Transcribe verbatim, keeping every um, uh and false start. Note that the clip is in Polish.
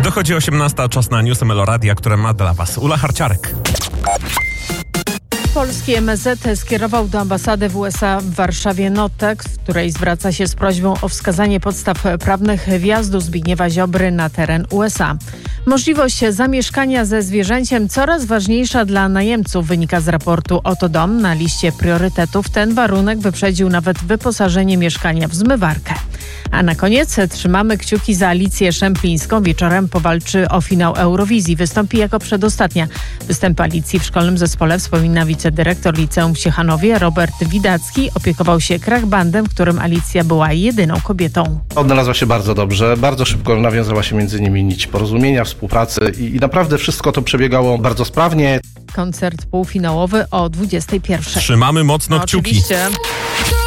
Dochodzi osiemnasta, czas na newsy Meloradia, które ma dla Was Ula Harciarek. Polski M S Z skierował do ambasady w U S A w Warszawie notę, w której zwraca się z prośbą o wskazanie podstaw prawnych wjazdu Zbigniewa Ziobry na teren U S A. Możliwość zamieszkania ze zwierzęciem coraz ważniejsza dla najemców, wynika z raportu Oto Dom. Na liście priorytetów ten warunek wyprzedził nawet wyposażenie mieszkania w zmywarkę. A na koniec trzymamy kciuki za Alicję Szemplińską. Wieczorem powalczy o finał Eurowizji. Wystąpi jako przedostatnia. Występ Alicji w szkolnym zespole wspomina wicedyrektor Liceum w Ciechanowie Robert Widacki. Opiekował się Krach-bandem, w którym Alicja była jedyną kobietą. Odnalazła się bardzo dobrze. Bardzo szybko nawiązała się między nimi nić porozumienia, współpracy i, i naprawdę wszystko to przebiegało bardzo sprawnie. Koncert półfinałowy o dwudziestej pierwszej. Trzymamy mocno No, kciuki. Oczywiście.